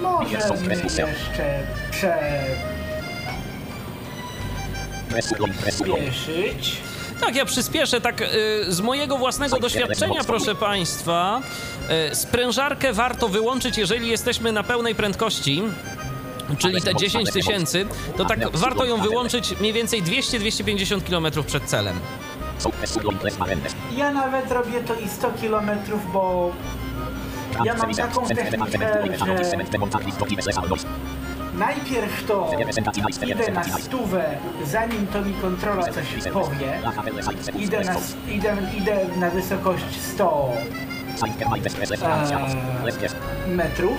możemy jeszcze przyspieszyć. Tak, ja przyspieszę, tak z mojego własnego doświadczenia, proszę Państwa, sprężarkę warto wyłączyć, jeżeli jesteśmy na pełnej prędkości, czyli te 10 000, to tak warto ją wyłączyć mniej więcej 200-250 km przed celem. Ja nawet robię to i 100 km, bo ja mam taką technikę, że najpierw to idę na 100, zanim to mi kontrola coś powie. Idę na wysokość 100 metrów.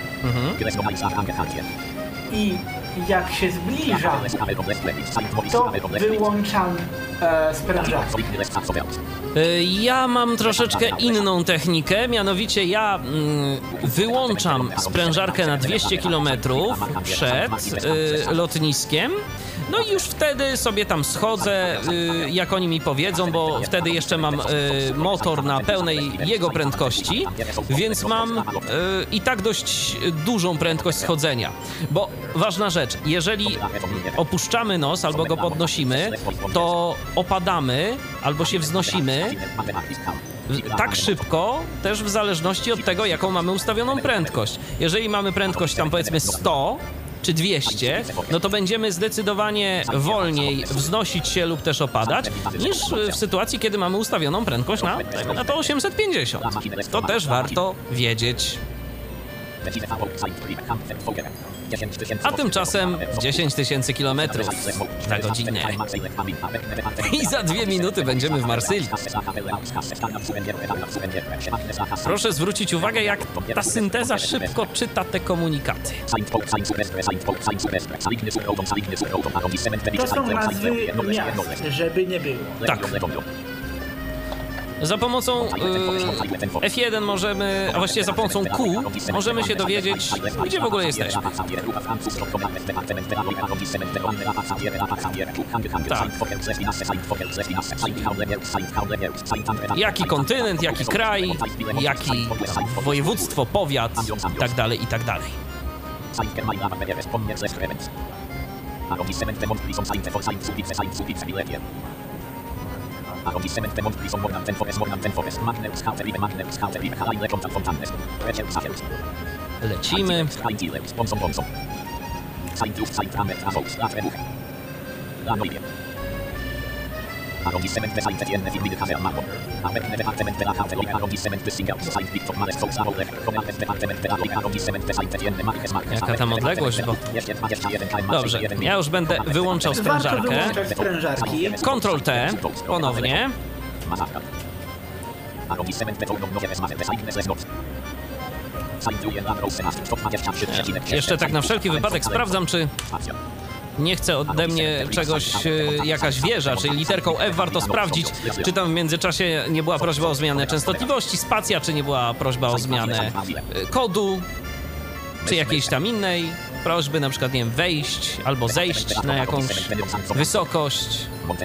I jak się zbliża, to wyłączam sprężarkę. Ja mam troszeczkę inną technikę, mianowicie ja wyłączam sprężarkę na 200 km przed lotniskiem. No i już wtedy sobie tam schodzę, jak oni mi powiedzą, bo wtedy jeszcze mam motor na pełnej jego prędkości, więc mam i tak dość dużą prędkość schodzenia. Bo ważna rzecz, jeżeli opuszczamy nos albo go podnosimy, to opadamy albo się wznosimy tak szybko, też w zależności od tego, jaką mamy ustawioną prędkość. Jeżeli mamy prędkość tam powiedzmy 100 czy 200, no to będziemy zdecydowanie wolniej wznosić się lub też opadać, niż w sytuacji, kiedy mamy ustawioną prędkość na to 850. To też warto wiedzieć. A tymczasem 10 000 km na godzinę. I za 2 minuty będziemy w Marsylii. Proszę zwrócić uwagę, jak ta synteza szybko czyta te komunikaty. To są nazwy miast, żeby nie było. Tak. Za pomocą F1 możemy, a właściwie za pomocą Q możemy się dowiedzieć, gdzie w ogóle jesteśmy. Tak. Jaki kontynent, jaki kraj, jaki województwo, powiat i tak dalej, i tak dalej. Lecimy. Jaka tam odległość, bo... Dobrze, ja już będę wyłączał sprężarkę. Ctrl T, ponownie. Jeszcze tak na wszelki wypadek sprawdzam, czy nie chce ode mnie czegoś jakaś wieża, czyli literką F warto sprawdzić, czy tam w międzyczasie nie była prośba o zmianę częstotliwości, spacja, czy nie była prośba o zmianę kodu, czy jakiejś tam innej prośby, na przykład, nie wiem, wejść albo zejść na jakąś wysokość.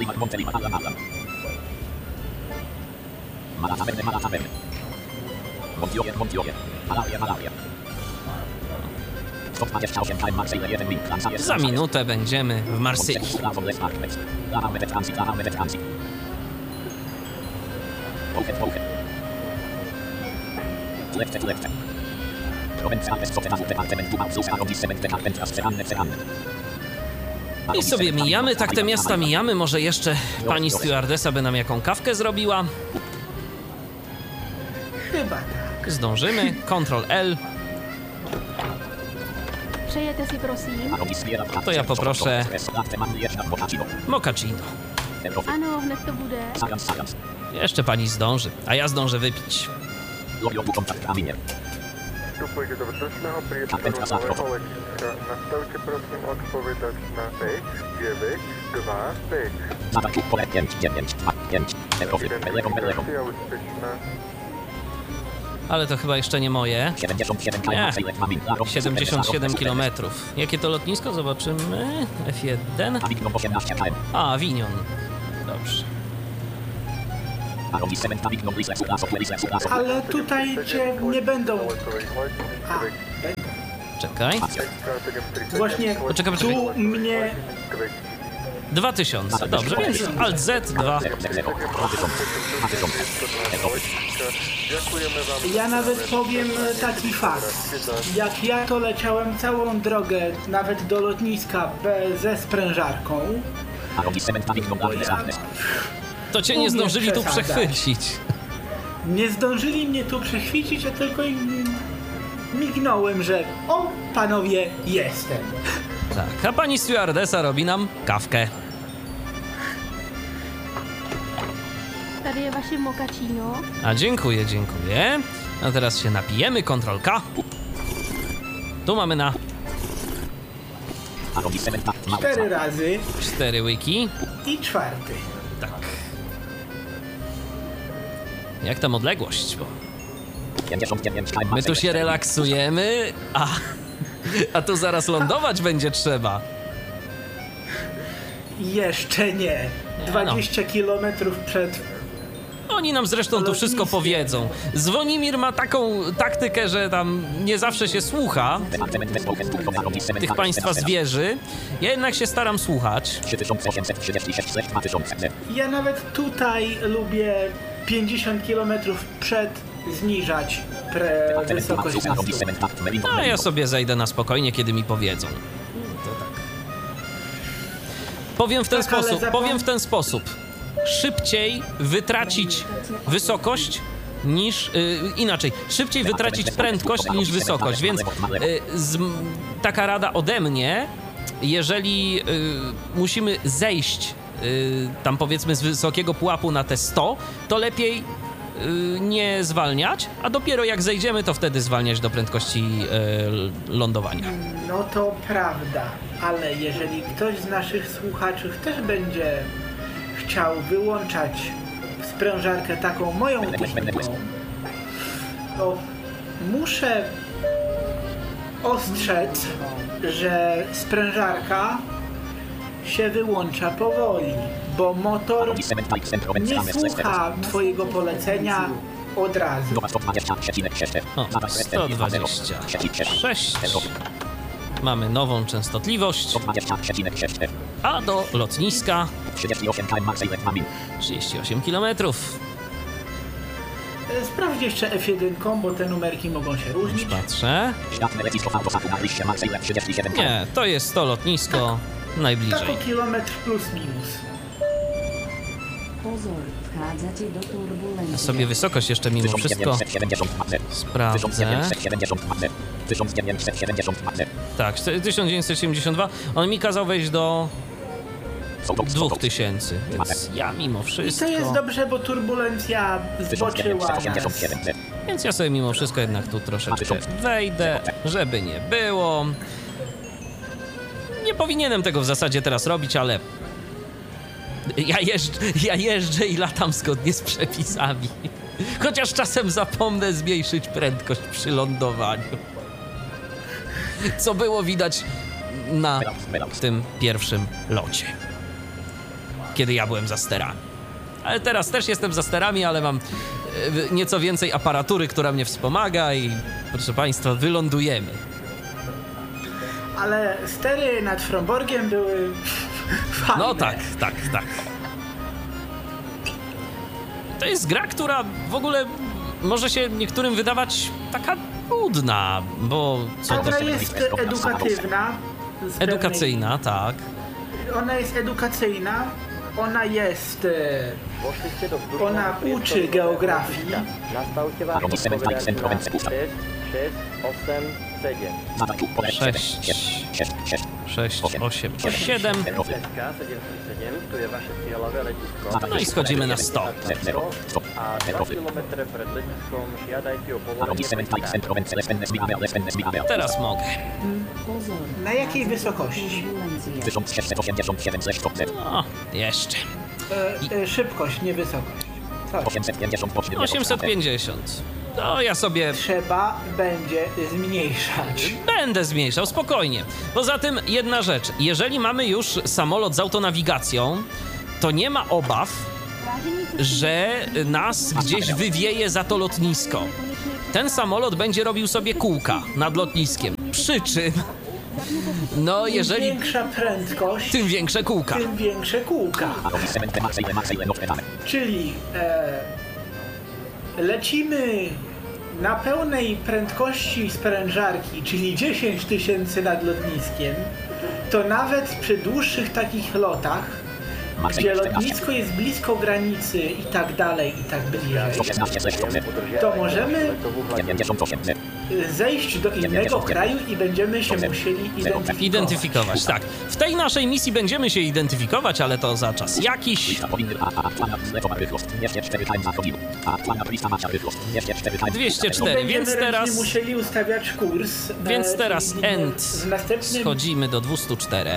Za minutę będziemy w Marsylii. I sobie mijamy, tak te miasta mijamy. Może jeszcze pani stewardesa by nam jaką kawkę zrobiła? Chyba tak. Zdążymy. Ctrl L. Přejete si, prosím? To ja poproszę mochaccino. Ano, hned to bude. Jeszcze pani zdąży, a ja zdążę wypić. Vstupujte do vzdušného priestoru nového letiska. Nastavte prosím odpovedač na 5, 9, 2, 5. Identifikacja úspěšná. Ale to chyba jeszcze nie moje. Nie, 77 km. Jakie to lotnisko? Zobaczymy. F1. A, Avignon. Dobrze. Ale tutaj cię nie będą... A, Czekaj. Właśnie Poczekaj. tu mnie... 2000, dobrze, więc Alt Z2. Ja nawet powiem taki fakt. Jak ja to leciałem całą drogę, nawet do lotniska ze sprężarką, To cię nie zdążyli tu przechwycić. nie zdążyli mnie tu przechwycić, a tylko im mignąłem, że o, panowie, jestem. Tak, a pani stewardesa robi nam kawkę. Tady je vaše mochačino. A dziękuję, dziękuję. A teraz się napijemy, kontrolka. Tu mamy na 4 razy 4 łyki. i 4. Tak. Jak tam odległość? Bo my tu się relaksujemy, a tu zaraz lądować będzie trzeba. Jeszcze nie. 20 kilometrów przed... Oni nam zresztą tu wszystko powiedzą. Zwonimir ma taką taktykę, że tam nie zawsze się słucha tych państwa zwierzy. Ja jednak się staram słuchać. Ja nawet tutaj lubię 50 kilometrów przed zniżać wysokość mostu. A ja sobie zejdę na spokojnie, kiedy mi powiedzą. Powiem w ten sposób. Szybciej wytracić wysokość niż... inaczej, szybciej wytracić prędkość niż wysokość, więc taka rada ode mnie, jeżeli musimy zejść tam powiedzmy z wysokiego pułapu na te 100, to lepiej nie zwalniać, a dopiero jak zejdziemy, to wtedy zwalniać do prędkości lądowania. No to prawda, ale jeżeli ktoś z naszych słuchaczy też będzie chciał wyłączać sprężarkę taką moją techniką, to muszę ostrzec, że sprężarka się wyłącza powoli, bo motor nie słucha twojego polecenia od razu. O, 126. Mamy nową częstotliwość. A do lotniska 38 km. Sprawdź jeszcze F1, bo te numerki mogą się różnić. Patrzę. Nie, to jest to lotnisko najbliżej. Tako kilometr plus minus. Ja sobie wysokość jeszcze mimo wszystko sprawdzę. Tak, 1972. On mi kazał wejść do 2000, więc ja mimo I wszystko... to jest dobrze, bo turbulencja zboczyła nas. Więc ja sobie mimo wszystko jednak tu troszeczkę wejdę, żeby nie było. Nie powinienem tego w zasadzie teraz robić, ale ja jeżdżę i latam zgodnie z przepisami. Chociaż czasem zapomnę zmniejszyć prędkość przy lądowaniu. Co było widać na tym pierwszym locie, kiedy ja byłem za sterami. Ale teraz też jestem za sterami, ale mam nieco więcej aparatury, która mnie wspomaga i proszę państwa, wylądujemy. Ale stery nad Fromborgiem były fajne. No tak. To jest gra, która w ogóle może się niektórym wydawać taka nudna, bo co to... Ona jest edukatywna. Edukacyjna, tak. Ona jest edukacyjna. Ona jest... Ona uczy geografii. Nastavte vás odpovedať na 6, 8, 7. 6, 8, 7. SK 737, tu je vaše cieľové letisko. No i schodzimy na 100. A 2 kilometre pred letiskom žiadajte o povolenie. Teraz mogę. Na jakiej wysokości? O, jeszcze. Szybkość, nie wysokość. Coś. 850. No ja sobie Trzeba będzie zmniejszać. będę zmniejszał, spokojnie. Poza tym jedna rzecz. Jeżeli mamy już samolot z autonawigacją, to nie ma obaw, że nas gdzieś wywieje za to lotnisko. ten samolot będzie robił sobie kółka nad lotniskiem. Przy czym, no Im jeżeli... większa prędkość, Tym większe kółka. tym większe kółka. Czyli lecimy na pełnej prędkości sprężarki, czyli 10 000 nad lotniskiem, to nawet przy dłuższych takich lotach, gdzie lotnisko jest blisko granicy i tak dalej, i tak bliżej, to możemy zejść do innego kraju i będziemy się musieli Identyfikować, tak. W tej naszej misji będziemy się identyfikować, ale to za czas jakiś. 204, więc teraz... musieli ustawiać kurs. Więc teraz czyli end w następnym schodzimy do 204.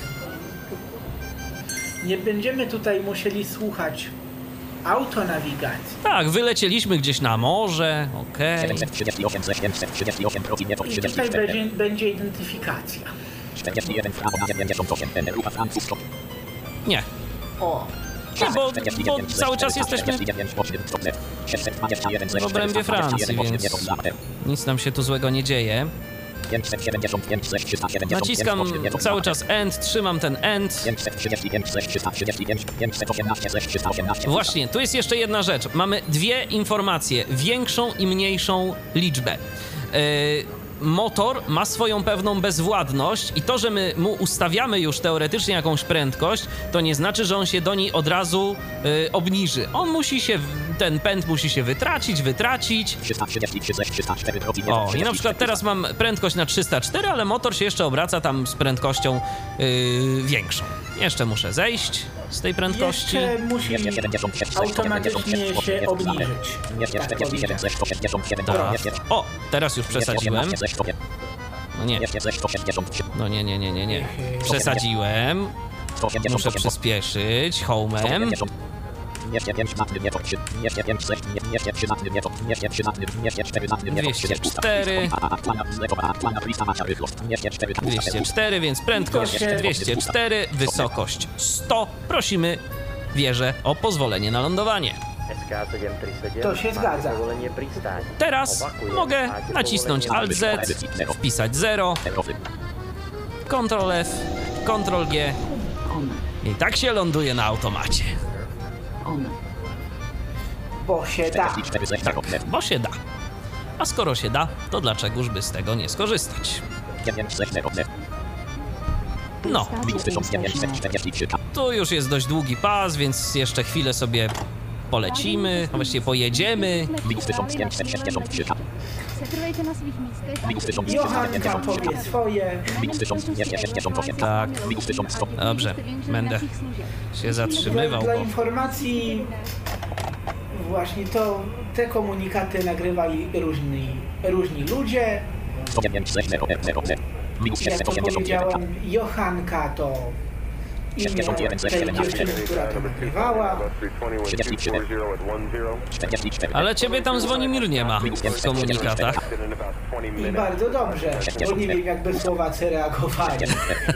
nie będziemy tutaj musieli słuchać autonawigacji. Tak, wylecieliśmy gdzieś na morze, okej. I tutaj będzie identyfikacja. Nie, O, bo cały czas jesteśmy w obrębie Francji, więc nic nam się tu złego nie dzieje. Naciskam cały czas end, trzymam ten end. Właśnie, tu jest jeszcze jedna rzecz. Mamy dwie informacje, większą i mniejszą liczbę. Motor ma swoją pewną bezwładność i to, że my mu ustawiamy już teoretycznie jakąś prędkość, to nie znaczy, że on się do niej od razu obniży. On musi się, ten pęd musi się wytracić. O, i na przykład teraz mam prędkość na 304, ale motor się jeszcze obraca tam z prędkością większą. Jeszcze muszę zejść z tej prędkości. jeszcze musi automatycznie się obniżyć. Tak powiedziałem. Tak. O, teraz już przesadziłem. No nie. No nie. Przesadziłem. Muszę przyspieszyć homem. 204, więc prędkość 204, wysokość 100. Prosimy wieżę o pozwolenie na lądowanie. To się zgadza. Teraz mogę nacisnąć Alt-Z, wpisać 0, Ctrl-F, Ctrl-G i tak się ląduje na automacie. Bo się da. Bo się da. A skoro się da, to dlaczegoż by z tego nie skorzystać? No, tu już jest dość długi pas, więc jeszcze chwilę sobie polecimy, a właściwie pojedziemy. Zatrwajcie na swoich miejscach. Johanka powie swoje. Tak, dobrze, będę się zatrzymywał, Dla bo informacji właśnie te komunikaty nagrywali różni ludzie. Jak to powiedziałem, Johanka to imię tej dziewczyny, która to nagrywała. ale ciebie tam Dzwonimir nie ma w komunikatach. I bardzo dobrze, bo nie wiem, jakby Słowacy reagowali.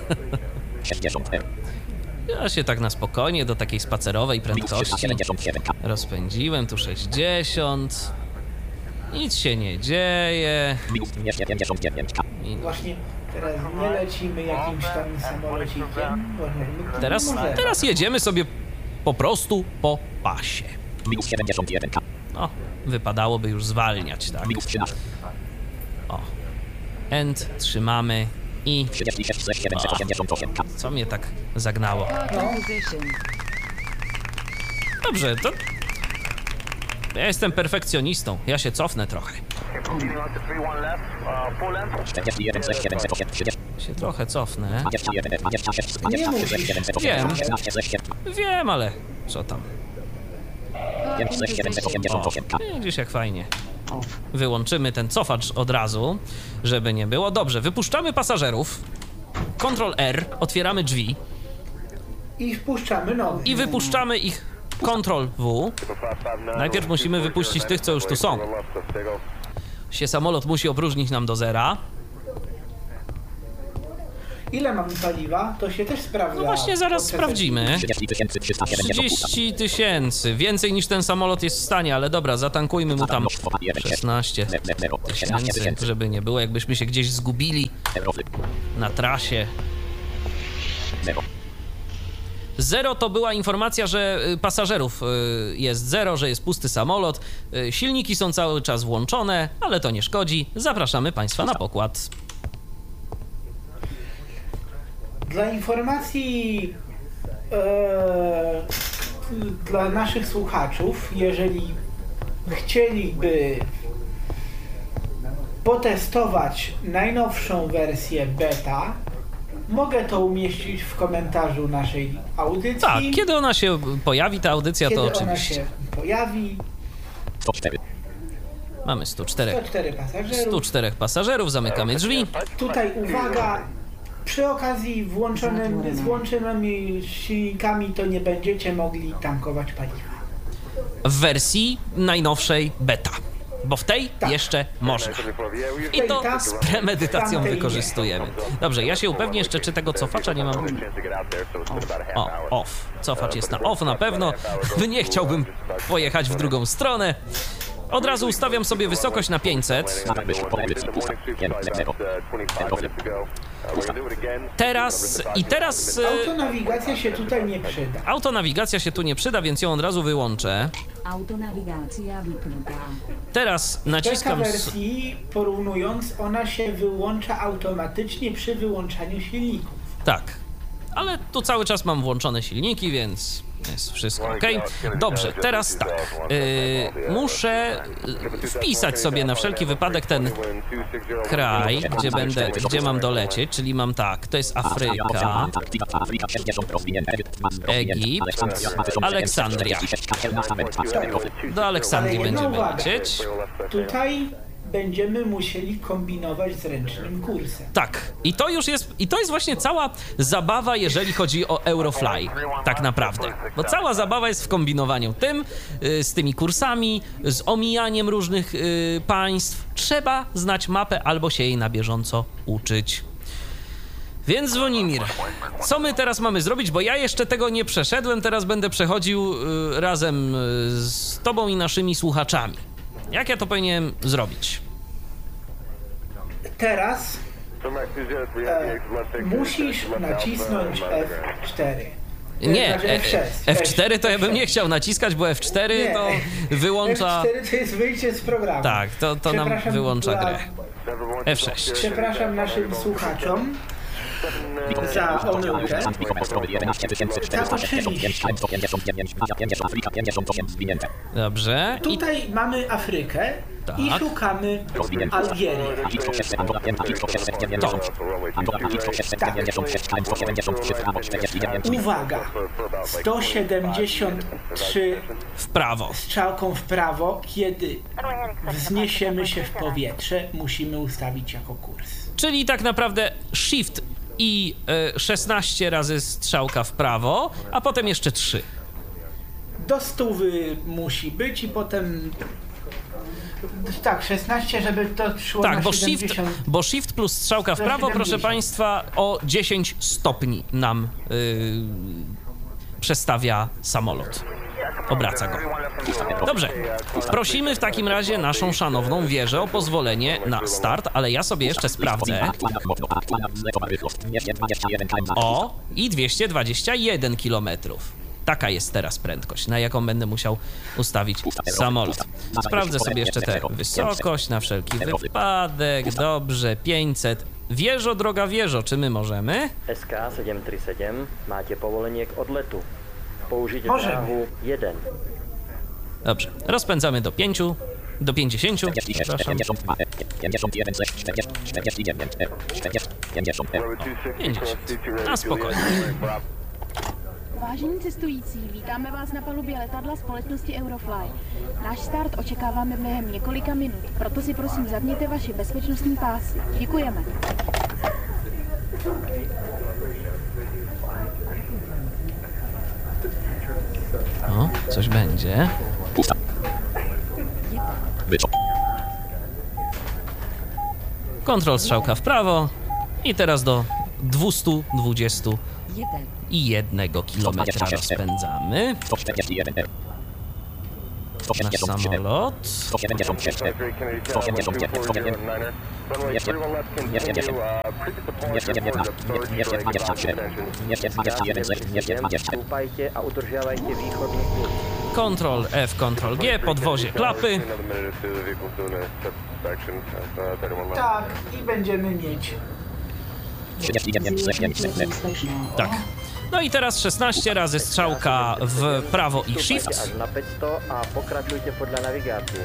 Ja się tak na spokojnie do takiej spacerowej prędkości rozpędziłem, tu 60. Nic się nie dzieje. Właśnie teraz nie lecimy jakimś tam samolocikiem. Teraz jedziemy sobie po prostu po pasie. O, wypadałoby już zwalniać, tak? O, end, trzymamy i... O, co mnie tak zagnało? Dobrze, to... Ja jestem perfekcjonistą, ja się cofnę trochę. Się trochę cofnę. Nie musisz. Wiem, ale co tam? O, widzisz jak fajnie. Wyłączymy ten cofacz od razu, żeby nie było. Dobrze, wypuszczamy pasażerów. Ctrl R, otwieramy drzwi. I wpuszczamy nowych. I wypuszczamy ich Ctrl W. Najpierw musimy wypuścić tych, co już tu są. Się samolot musi opróżnić nam do zera. Ile mamy paliwa? To się też sprawdza. No właśnie, zaraz sprawdzimy. 30 000. Więcej niż ten samolot jest w stanie, ale dobra, zatankujmy mu tam 16 000, żeby nie było, jakbyśmy się gdzieś zgubili na trasie. 0 to była informacja, że pasażerów jest 0, że jest pusty samolot. Silniki są cały czas włączone, ale to nie szkodzi. Zapraszamy Państwa na pokład. Dla informacji dla naszych słuchaczów, jeżeli chcieliby potestować najnowszą wersję beta, mogę to umieścić w komentarzu naszej audycji. Tak, kiedy ona się pojawi, ta audycja, kiedy to oczywiście. Ona się pojawi. Mamy 104 pasażerów. 104 pasażerów, zamykamy drzwi. Tutaj uwaga, przy okazji z włączonymi silnikami to nie będziecie mogli tankować paliwa. W wersji najnowszej beta, bo w tej jeszcze można. I to z premedytacją wykorzystujemy. Dobrze, ja się upewnię jeszcze, czy tego cofacza nie mam. O, off. Cofacz jest na off na pewno. Nie chciałbym pojechać w drugą stronę. Od razu ustawiam sobie wysokość na 500. Teraz... Autonawigacja się tutaj nie przyda. Autonawigacja się tu nie przyda, więc ją od razu wyłączę. Autonawigacja wypluta. Teraz W naciskam... wersji, porównując, ona się wyłącza automatycznie przy wyłączaniu silników. Tak, ale tu cały czas mam włączone silniki, więc jest wszystko ok. Dobrze, teraz tak, muszę wpisać sobie na wszelki wypadek ten kraj, gdzie mam dolecieć, czyli mam tak, to jest Afryka, Egipt, Aleksandria. Do Aleksandrii będziemy lecieć. Tutaj będziemy musieli kombinować z ręcznym kursem. Tak, i to jest właśnie cała zabawa, jeżeli chodzi o Eurofly, tak naprawdę. Bo cała zabawa jest w kombinowaniu tym, z tymi kursami, z omijaniem różnych państw. Trzeba znać mapę albo się jej na bieżąco uczyć. Więc Zwonimir, co my teraz mamy zrobić? Bo ja jeszcze tego nie przeszedłem, teraz będę przechodził razem z tobą i naszymi słuchaczami. Jak ja to powinienem zrobić? Teraz musisz nacisnąć F4. Nie, F4 to ja bym nie chciał naciskać, bo F4 to wyłącza... F4 to jest wyjście z programu. Tak, to nam wyłącza grę. F6. Przepraszam naszym słuchaczom za omyłkę. Tak, oczywiście. Dobrze. Tutaj mamy Afrykę i szukamy Algierii. Uwaga! 173 w prawo. Strzałką w prawo, kiedy wzniesiemy się w powietrze, musimy ustawić jako kurs. Czyli tak naprawdę Shift i 16 razy strzałka w prawo, a potem jeszcze 3. Do 100 musi być i potem... Tak, 16, żeby to szło tak, na bo 70. bo shift plus strzałka w prawo, proszę Państwa, o 10 stopni nam przestawia samolot. Obraca go. Dobrze. Prosimy w takim razie naszą szanowną wieżę o pozwolenie na start, ale ja sobie jeszcze sprawdzę. O, i 221 km. Taka jest teraz prędkość, na jaką będę musiał ustawić samolot. Sprawdzę sobie jeszcze tę wysokość na wszelki wypadek. Dobrze, 500. Wieżo, droga wieżo, czy my możemy? SK737, máte povolenie k odletu. Použite dráhu 1. Dobrze, rozpędzamy do 5, do 50, przepraszam. 50. A spokojnie. Vážení cestující, vítáme vás na palubě letadla společnosti Eurofly. Náš start očekáváme během několika minut, proto si prosím zapněte vaše bezpečnostní pásy. Děkujeme. O, coś będzie. Kontrol strzałka w prawo i teraz do 221 kilometra rozpędzamy. Nasz samolot. Vstupajte a udržiavajte východný kurz. Ctrl F, Ctrl G, podwozie klapy. Tak, i będziemy mieć. Tak. No i teraz 16 razy strzałka w prawo i Vstupajte shift. až na 500 a pokračujte podľa navigácie.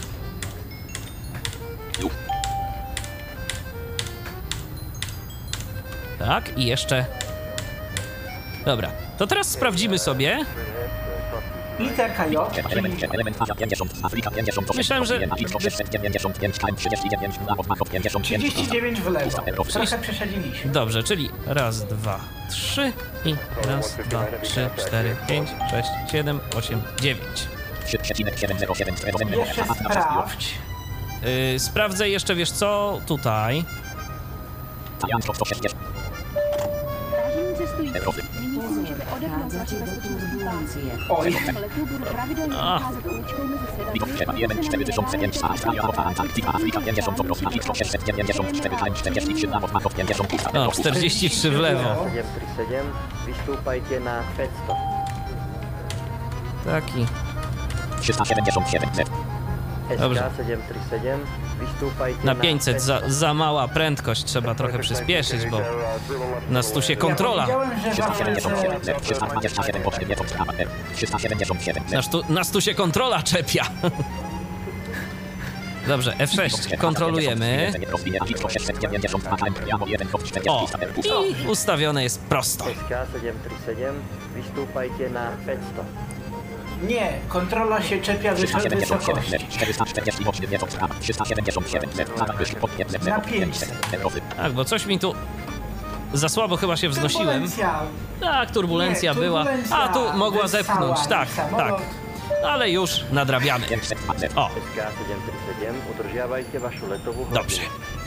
Tak, i jeszcze. Dobra, to teraz sprawdzimy sobie. Literka J, czyli Myślałem, że 39 w lewo. Trochę przeszedziliśmy. dobrze, czyli raz, dwa, trzy i raz, dwa, trzy, cztery, pięć, sześć, 7, 8, 9. Jeszcze sprawdź. Sprawdzę jeszcze, wiesz co, tutaj. Vážení cestující, nyní si můžete odepnout vaši bezpečnostní pásy. Oj, Během letu budu pravidelně vycházet uličkou mezi sedadly. O, 43 w lewo. 737, vystúpajte na 500. Taki. Dobrze. SK737, vystúpajte Na 500 za mała prędkość, trzeba trochę przyspieszyć, bo nas tu się kontrola. Wiedziałem, że Nas tu się kontrola czepia. Dobrze, F6 kontrolujemy. O, i ustawione jest prosto. SK737, vystúpajte na 500. nie, kontrola się czepia wysokości. Na 500. Tak, bo coś mi tu za słabo chyba się wznosiłem. Turbulencja. Tak, turbulencja Nie, była. A tu mogła wystała, zepchnąć, tak, samolot. tak. Ale już nadrabiamy. O, SK737, udržiavajte vašu letovú hodinu. dobrze.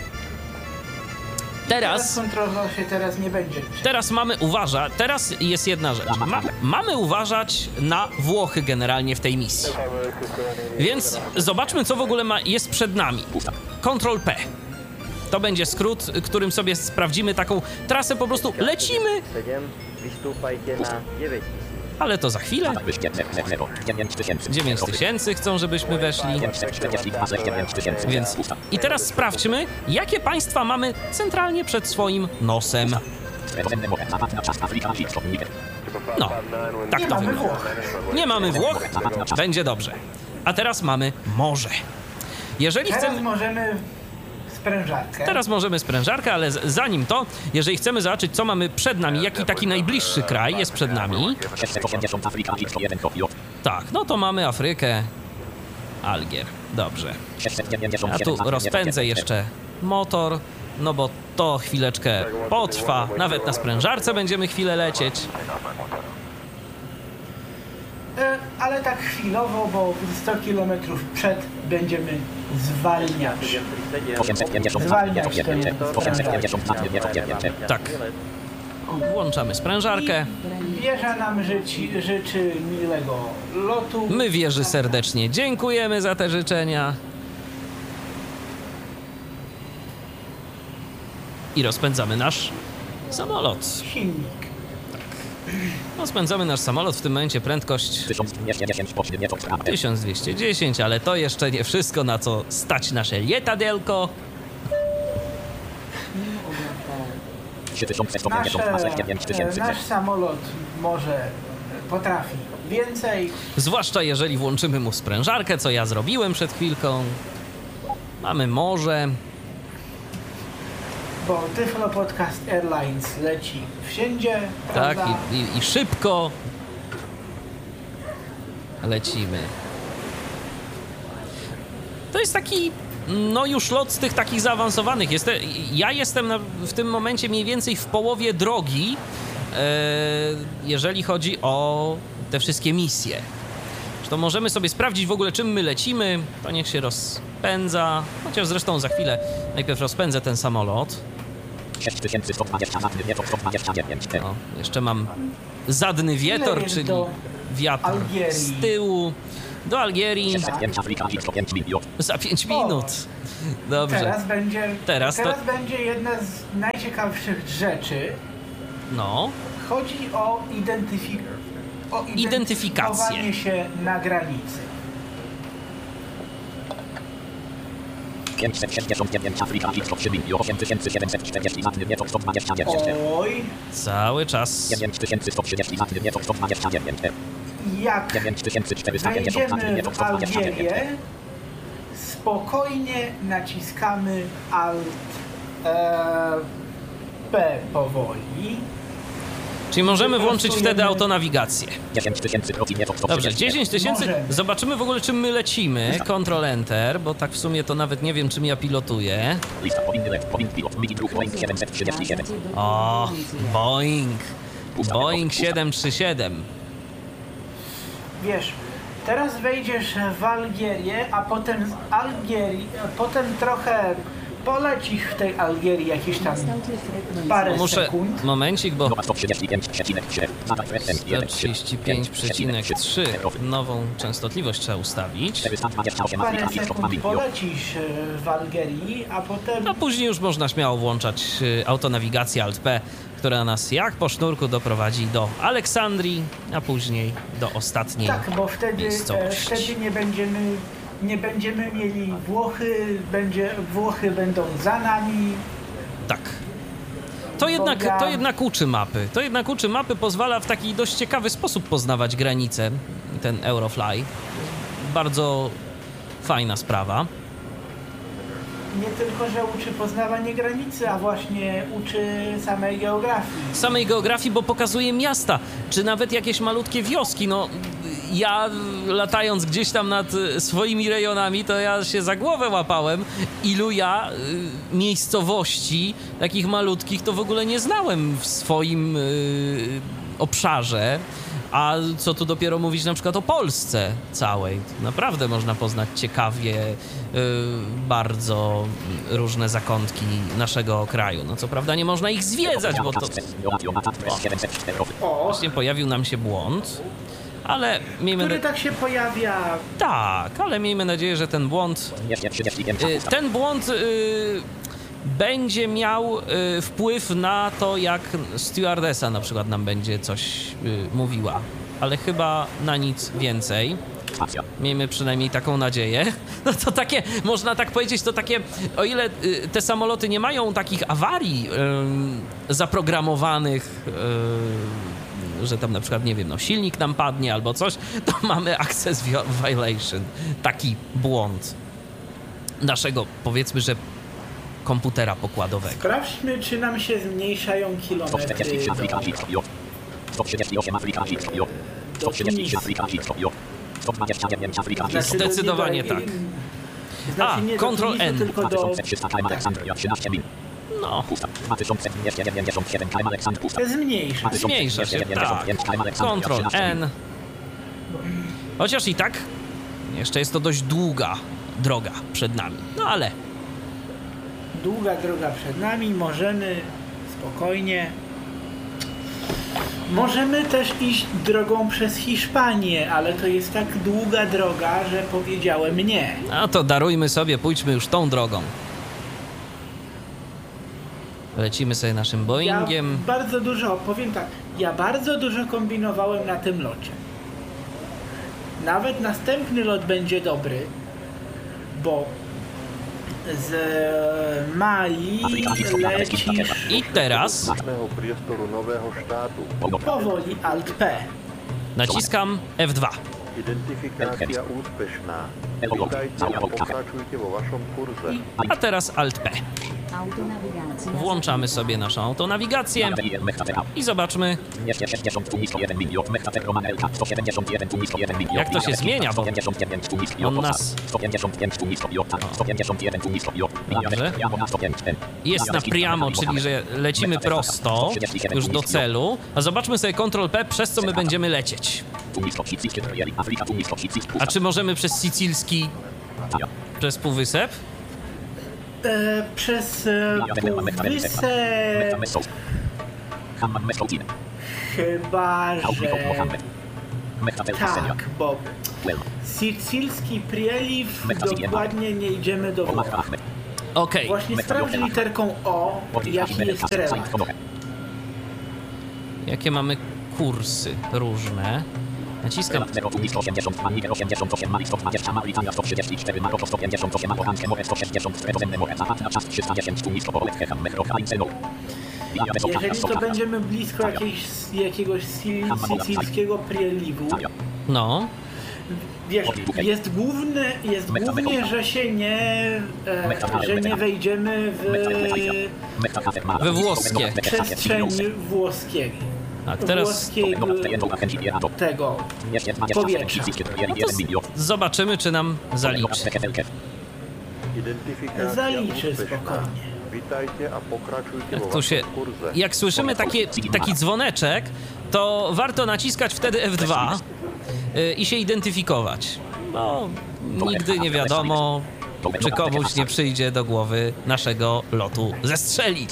Teraz Teraz, kontrola się teraz nie będzie. teraz mamy uważać, teraz jest jedna rzecz. Mamy uważać na Włochy generalnie w tej misji. Więc zobaczmy, co w ogóle jest przed nami. Ctrl P. To będzie skrót, którym sobie sprawdzimy taką trasę, po prostu lecimy, 7, vystúpajte na 9000. ale to za chwilę. 9000 chcą, żebyśmy weszli. Więc i teraz sprawdźmy, jakie państwa mamy centralnie przed swoim nosem. No, tak Nie to mamy wygląda. Włoch. Nie mamy Włoch, będzie dobrze. A teraz mamy morze. Jeżeli Teraz chcemy... możemy sprężarkę. Teraz możemy sprężarkę, ale zanim to, jeżeli chcemy zobaczyć, co mamy przed nami, jaki taki najbliższy kraj jest przed nami, tak, no to mamy Afrykę, Algier. Dobrze. Ja tu rozpędzę jeszcze motor, no bo to chwileczkę potrwa. Nawet na sprężarce będziemy chwilę lecieć. Ale tak chwilowo, bo 100 km przed będziemy zwalniać. 737, Zwalniać tę Tak. Włączamy sprężarkę. Wieża nam życzy miłego lotu. My wieży serdecznie dziękujemy za te życzenia. I rozpędzamy nasz samolot. Silnik. Rozpędzamy nasz samolot, w tym momencie prędkość 1210, ale to jeszcze nie wszystko, na co stać nasze lietadelko. Nasz samolot potrafi więcej. Zwłaszcza jeżeli włączymy mu sprężarkę, co ja zrobiłem przed chwilką. Mamy morze. Bo Tyflo Podcast Airlines leci wszędzie. Tak, prawda? i szybko lecimy. To jest taki, no już lot z tych takich zaawansowanych. Ja jestem w tym momencie mniej więcej w połowie drogi, jeżeli chodzi o te wszystkie misje. To możemy sobie sprawdzić w ogóle, czym my lecimy. To niech się rozpędza, chociaż zresztą za chwilę najpierw rozpędzę ten samolot. O, jeszcze mam zadny wietor, Ile jest czyli do wiatr Algierii? z tyłu. Do Algierii za 5 minut. Dobrze. Teraz to- będzie jedna z najciekawszych rzeczy. No, Chodzi o Identyfikację. identyfikowanie się na granicy. 579 Afryka i 8740 nieco 129 Oj, cały czas. 9130 nieco 129 jak 9450 wejdziemy nieco w 129 Algierię, spokojnie naciskamy Alt P powoli. Czyli możemy włączyć Wyprostujemy. wtedy autonawigację. 10 tysięcy nieco 130 Dobrze, 10 tysięcy. Możemy. Zobaczymy w ogóle, czym my lecimy. Ctrl Enter, bo tak w sumie to nawet nie wiem, czym ja pilotuję. Lista powinny pilot mini druh Boeing 737 O, Boeing 737. Wiesz, teraz wejdziesz w Algierię, a potem z Algierii, potem trochę polecisz w tej Algierii jakieś tam parę Muszę, sekund. momencik, bo 135,7 nadal FM 135,3 nową częstotliwość trzeba ustawić. 428 Parę Afryka i sekund 102 polecisz w Algerii, a potem A później już można śmiało włączać autonawigację Alt-P, która nas jak po sznurku doprowadzi do Aleksandrii, a później do ostatniej tak, bo wtedy miejscowości. nie będziemy mieli Włochy będą za nami. Tak. To jednak uczy mapy. To jednak uczy mapy, pozwala w taki dość ciekawy sposób poznawać granice, ten Eurofly. Bardzo fajna sprawa. Nie tylko, że uczy poznawanie granicy, a właśnie uczy samej geografii. Bo pokazuje miasta, czy nawet jakieś malutkie wioski. No, ja latając gdzieś tam nad swoimi rejonami, to ja się za głowę łapałem, ilu ja miejscowości takich malutkich to w ogóle nie znałem w swoim obszarze. A co tu dopiero mówić na przykład o Polsce całej. Naprawdę można poznać ciekawie bardzo różne zakątki naszego kraju. No co prawda nie można ich zwiedzać, bo to... O, Właśnie pojawił nam się błąd, ale miejmy... który tak się pojawia. Tak, ale miejmy nadzieję, że ten błąd... będzie miał wpływ na to, jak stewardessa na przykład nam będzie coś mówiła. Ale chyba na nic więcej. Miejmy przynajmniej taką nadzieję. No to takie, można tak powiedzieć, to takie, o ile te samoloty nie mają takich awarii zaprogramowanych, że tam na przykład, nie wiem, no silnik nam padnie albo coś, to mamy access violation. Taki błąd naszego, powiedzmy, że komputera pokładowego. Sprawdźmy, czy nam się zmniejszają kilometry 140 Afryka i 138 Afryka i 130 Afryka i 129 Afryka i Zdecydowanie tak. Znaczy nie do Ctrl Tunisu, N. tylko do... 2300 km Aleksandria 13 min. No, 2297 km Aleksandria pusta. Zmniejsza. zmniejsza się, tak. Ctrl N. Chociaż i tak jeszcze jest to dość długa droga przed nami. No ale Długa droga przed nami, możemy spokojnie. Możemy też iść drogą przez Hiszpanię, ale to jest tak długa droga, że powiedziałem nie. no to darujmy sobie, pójdźmy już tą drogą. Lecimy sobie naszym Boeingiem. Ja bardzo dużo kombinowałem na tym locie. Nawet następny lot będzie dobry, bo z Mali lecisz I teraz priestoru nowego štátu. powoli Alt P. naciskam F2. Identifikácia úspešná. Vítajte a pokračujte vo vašom kurze. A teraz Alt P. Autonavigácia. Włączamy sobie naszą autonawigację i zobaczmy, jak to się zmienia, bo on nas... Dobrze. Jest na priamo, czyli że lecimy prosto już do celu. A zobaczmy sobie Ctrl P, przez co my będziemy lecieć. A czy możemy przez Sicilski, przez Półwysep? Przez półwysep chyba, że tak, bo Sicilski Prieliv dokładnie nie idziemy do Włoch. Okej. Właśnie sprawdź literką O, jaki jest relat. Jakie mamy kursy różne? Naciskam. Jeżeli to będziemy blisko jakiegoś sicilskiego Prielivu, No. wiesz, jest głównie, że się że nie wejdziemy We włoskie. przestrzeń włoskiej. Tak, teraz Włoskiego tego powietrza. zobaczymy, czy nam zaliczy. Zaliczy spokojnie. Witajcie, a pokraczujcie Jak w tu się, waszym kursie. jak słyszymy taki dzwoneczek, to warto naciskać wtedy F2 i się identyfikować. No, nigdy nie wiadomo, czy komuś nie przyjdzie do głowy naszego lotu zestrzelić.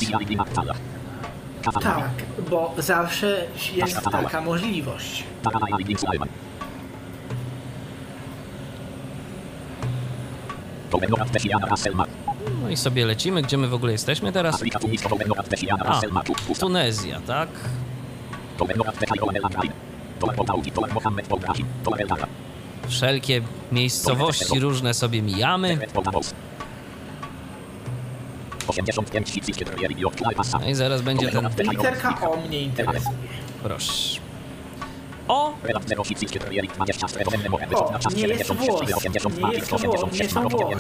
Tak, bo zawsze jest taka możliwość. No i sobie lecimy, gdzie my w ogóle jesteśmy teraz? A, Tunezja, tak? Wszelkie miejscowości różne sobie mijamy. No i zaraz będzie ten... Literka O mnie interesuje. Proszę. O! Nie jest Włos. Nie są Włochy.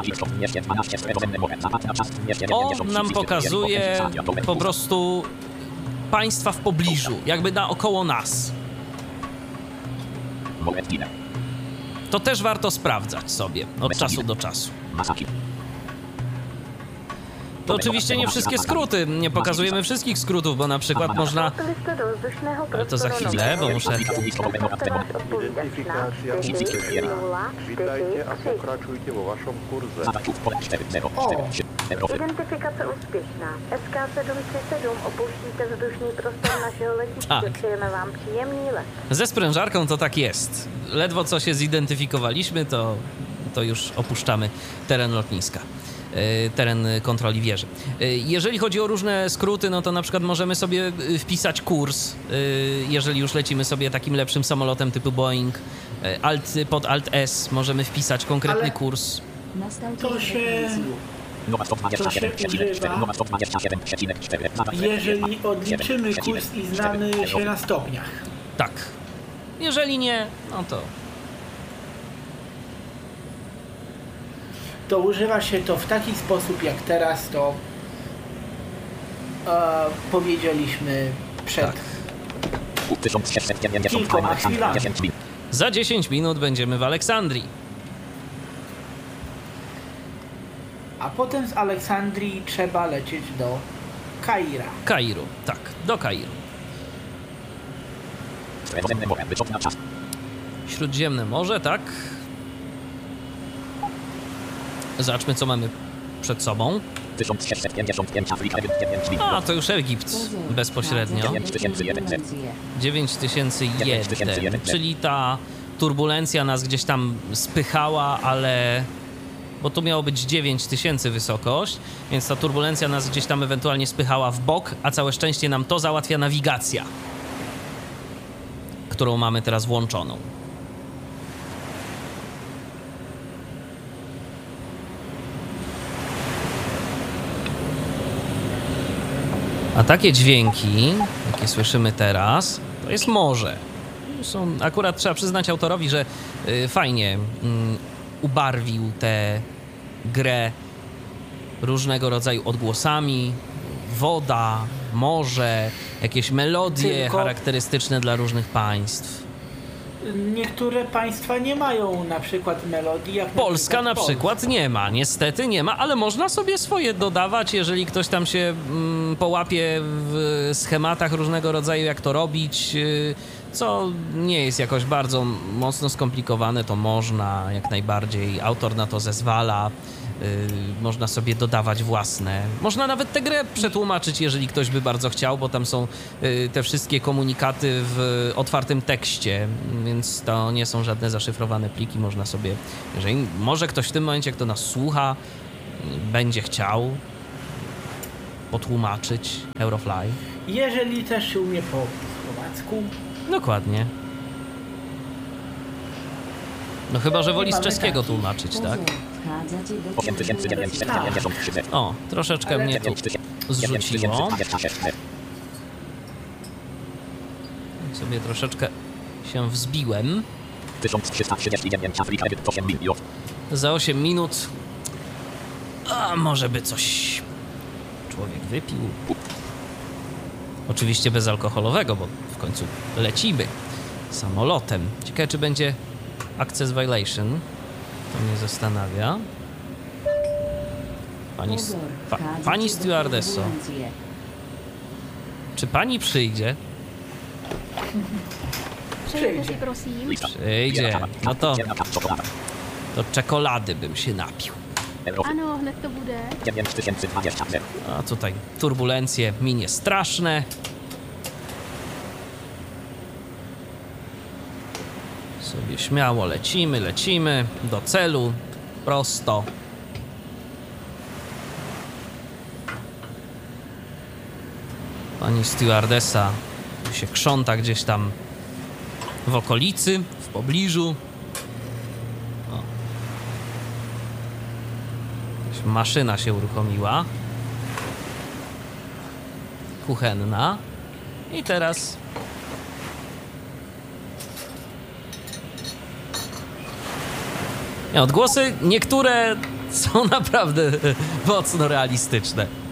O nam pokazuje po prostu państwa w pobliżu, jakby naokoło nas. To też warto sprawdzać sobie od czasu do czasu. To oczywiście nie wszystkie skróty, nie pokazujemy wszystkich skrótów, bo na przykład można... Ale to za chwilę, bo muszę... Identyfikacja Witajcie, a pokraczujcie w waszym kursie. Identifikace úspěšná. SK737 opouštíte vzdušný prostor našeho letiště. Tak. Přejeme vám příjemný let. Ze sprężarką to tak jest. Ledwo co się zidentyfikowaliśmy, to już opuszczamy teren lotniska. Teren kontroli wieży. Jeżeli chodzi o różne skróty, no to na przykład możemy sobie wpisać kurs, jeżeli już lecimy sobie takim lepszym samolotem typu Boeing, pod Alt S możemy wpisać konkretny kurs. To się używa, jeżeli odliczymy kurs i znamy się na stopniach. Tak. Jeżeli nie, no To używa się to w taki sposób, jak teraz to powiedzieliśmy przed kilkoma chwilami. za 10 minut będziemy w Aleksandrii. A potem z Aleksandrii trzeba lecieć do Kaira. Kairu, tak, do Kairu. Śródziemne Morze, tak. Zobaczmy, co mamy przed sobą. A, to już Egipt bezpośrednio. 9001, czyli ta turbulencja nas gdzieś tam spychała, ale... Bo tu miało być 9000 wysokość, więc ta turbulencja nas gdzieś tam ewentualnie spychała w bok, a całe szczęście nam to załatwia nawigacja, którą mamy teraz włączoną. A takie dźwięki, jakie słyszymy teraz, to jest morze. Akurat trzeba przyznać autorowi, że fajnie ubarwił tę grę różnego rodzaju odgłosami. Woda, morze, jakieś melodie charakterystyczne dla różnych państw. Niektóre państwa nie mają na przykład melodii, jak Polska na przykład nie ma, niestety nie ma, ale można sobie swoje dodawać, jeżeli ktoś tam się połapie w schematach różnego rodzaju, jak to robić, co nie jest jakoś bardzo mocno skomplikowane, to można jak najbardziej, autor na to zezwala. Można sobie dodawać własne. Można nawet tę grę przetłumaczyć, jeżeli ktoś by bardzo chciał, bo tam są te wszystkie komunikaty w otwartym tekście, więc to nie są żadne zaszyfrowane pliki. Można sobie, jeżeli może ktoś w tym momencie, kto nas słucha, będzie chciał potłumaczyć Eurofly. Jeżeli też się umie po słowacku. Dokładnie. No chyba, że woli z czeskiego tłumaczyć, tak? 8993. O, troszeczkę mnie tu zrzuciło. Sobie troszeczkę się wzbiłem. 1339 Afryka 8 milionów. Za 8 minut. A może by coś człowiek wypił. Oczywiście bezalkoholowego, bo w końcu lecimy samolotem. Ciekawe, czy będzie access violation. To mnie zastanawia. Pani stewardesso, czy pani przyjdzie? Přejte si, prosím. Przyjdzie. No to czekolady bym się napił. Ano, hned to bude. 9020. A tutaj turbulencje minie straszne. Sobie śmiało lecimy do celu, prosto. Pani stewardessa się krząta gdzieś tam w okolicy, w pobliżu. O. Jakaś maszyna się uruchomiła. Kuchenna. I teraz odgłosy niektóre są naprawdę mocno realistyczne.